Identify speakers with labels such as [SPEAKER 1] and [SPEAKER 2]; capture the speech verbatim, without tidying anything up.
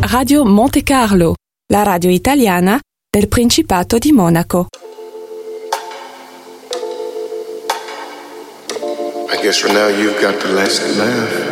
[SPEAKER 1] Radio Monte Carlo, la radio italiana del Principato di Monaco.
[SPEAKER 2] I guess for now you've got the last laugh.